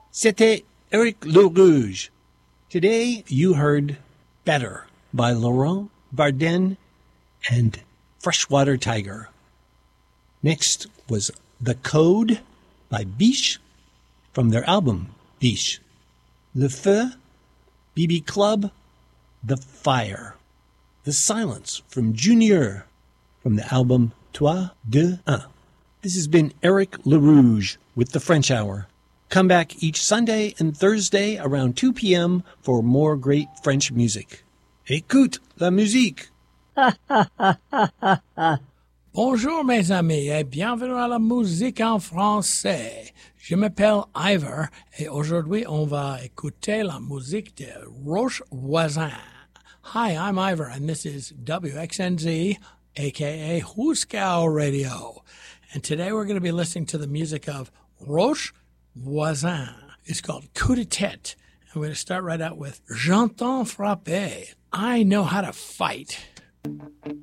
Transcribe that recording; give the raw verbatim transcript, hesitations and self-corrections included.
C'était Eric Le Rouge. Today you heard Better by Laurent Barden and Freshwater Tiger. Next was The Code by Biche from their album Biche. Le Feu, B B Club, The Fire. The Silence from Junior from the album Trois, Deux, Un. This has been Eric Le Rouge with the French Hour. Come back each Sunday and Thursday around two p.m. for more great French music. Écoute la musique! Bonjour mes amis et bienvenue à la musique en français. Je m'appelle Ivor et aujourd'hui on va écouter la musique de Roche Voisin. Hi, I'm Ivor and this is W X N Z, aka Huskow Radio. And today we're going to be listening to the music of Roche Voisin. It's called Coup de Tête. And we're going to start right out with J'entends frapper. I know how to fight.